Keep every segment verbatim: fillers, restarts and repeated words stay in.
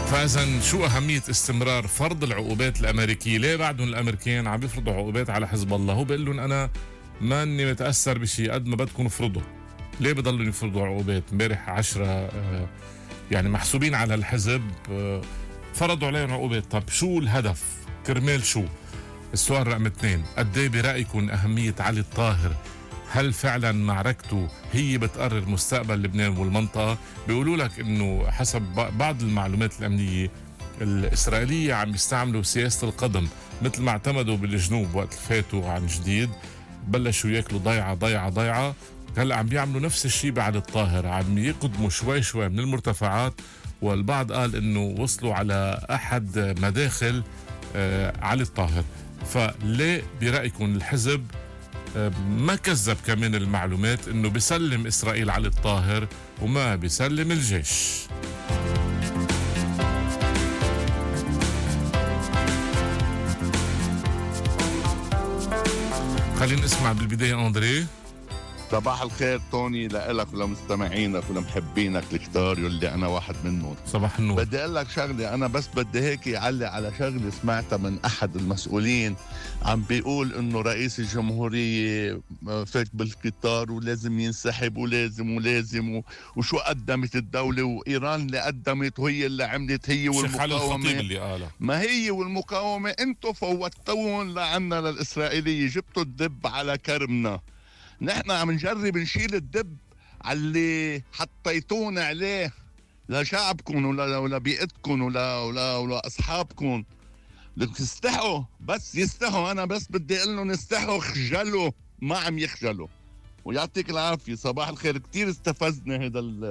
فإذا شو أهمية استمرار فرض العقوبات الأمريكية؟ ليه بعدهم الأمريكان عم بيفرضوا عقوبات على حزب الله؟ هو بيقول لهم أنا ماني متأثر بشيء قد ما بدكم افرضوا. ليه بضلوا يفرضوا عقوبات؟ امبارح عشرة يعني محسوبين على الحزب فرضوا عليهم عقوبات. طب شو الهدف؟ كرمال شو؟ السؤال رقم اثنين، قد ايه برأيكم أهمية علي الطاهر؟ هل فعلا معركته هي بتقرر مستقبل لبنان والمنطقة؟ بيقولوا لك انه حسب بعض المعلومات الأمنية الإسرائيلية عم يستعملوا سياسة القدم، مثل ما اعتمدوا بالجنوب وقت فاتوا عن جديد بلشوا ياكلوا ضيعة ضيعة ضيعة. هلا عم بيعملوا نفس الشيء بعلي الطاهر، عم يقدموا شوي شوي من المرتفعات، والبعض قال انه وصلوا على احد مداخل آه علي الطاهر. فليه برأيكم الحزب آه ما كذب كمان المعلومات انه بيسلم اسرائيل علي الطاهر وما بيسلم الجيش؟ خلينا نسمع بالبداية أندري. صباح الخير توني لإلك ولمستمعينك ولمحبينك الكتار يلي أنا واحد منهم. صباح النور. بدي أقول لك شغلة، أنا بس بدي هيك يعلي على شغلة سمعتها من أحد المسؤولين عم بيقول إنه رئيس الجمهورية فات بالقطار ولازم ينسحب ولازم ولازم وشو قدمت الدولة وإيران اللي قدمت وهي اللي عملت هي والمقاومة. اللي قاله ما هي والمقاومة انتو فوتوهم لعنا للإسرائيلية، جبتوا الدب على كرمنا. نحن عم نجرب نشيل الدب اللي حطيتونا عليه لشعبكم ولا ولا بيئتكم ولا ولا ولا اصحابكم. بدكم تستحوا، بس يستحوا. انا بس بدي اقول لهم استحوا، خجلوا، ما عم يخجلوا. ويعطيك العافيه. صباح الخير. كتير استفزنا هذا اللي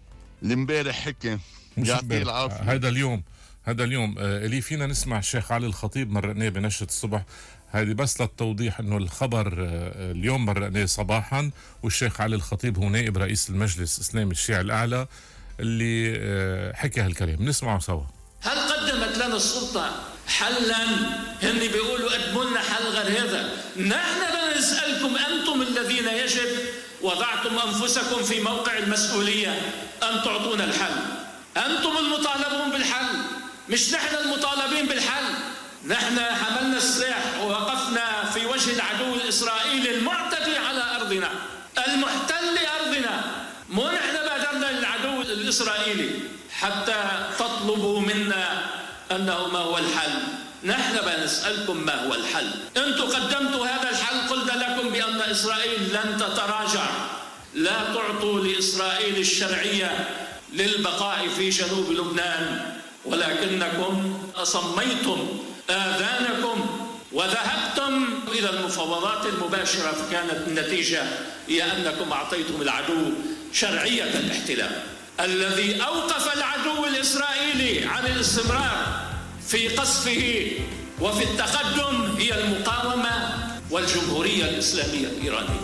امبارح حكي. يعطيك العافيه. هذا اليوم هذا اليوم آه اللي فينا نسمع الشيخ علي الخطيب مرقناه بنشرة الصبح. هذه بس للتوضيح انه الخبر آه اليوم مرقناه صباحا، والشيخ علي الخطيب هو نائب رئيس المجلس الاسلامي الشيعي الاعلى اللي آه حكى هالكلام. نسمعه سوا. هل قدمت لنا السلطة حلا؟ هن بيقولوا قدموا لنا حل غير هذا. نحن بدنا نسألكم أنتم الذين يجب وضعتم أنفسكم في موقع المسؤولية أن تعطونا الحل. أنتم المطالبون بالحل، مش نحن المطالبين بالحل. نحن حملنا السلاح ووقفنا في وجه العدو الإسرائيلي المعتدي على أرضنا، المحتل أرضنا. مو نحن بادرنا للعدو الإسرائيلي حتى تطلبوا منا أنه ما هو الحل. نحن بنسألكم ما هو الحل. أنتم قدمتوا هذا الحل، قلنا لكم بأن إسرائيل لن تتراجع. لا تعطوا لإسرائيل الشرعية للبقاء في جنوب لبنان، ولكنكم أصميتم آذانكم وذهبتم إلى المفاوضات المباشرة، فكانت النتيجة هي أنكم أعطيتم العدو شرعية الاحتلال. الذي أوقف العدو الإسرائيلي عن الاستمرار في قصفه وفي التقدم هي المقاومة والجمهورية الإسلامية الإيرانية.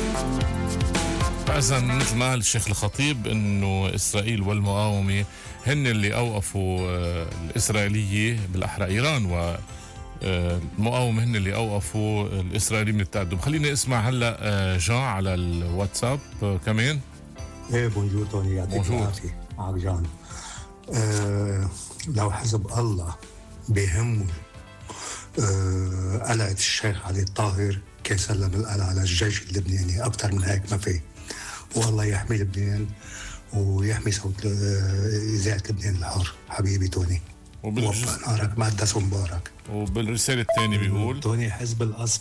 فإذا مثل ما قال الشيخ الخطيب انه اسرائيل والمقاومه هن اللي اوقفوا الاسرائيليه، بالاحرى ايران والمقاومه هن اللي اوقفوا الاسرائيلي من التقدم. خليني اسمع هلا جان على الواتساب كمان. ايه بونجور توني، يعطيك العافيه. معك جان. أه لو حزب الله بيهمه أه قلعة الشيخ علي الطاهر كان سلم القلعة على الجيش اللبناني. أكثر من هيك ما في. والله يحمي لبنان ويحمي صوت إذاعة لبنان الحر. حبيبي توني، ووفق نهارك مقدس ومبارك. وبالرسالة الثانية بيقول توني حزب القصف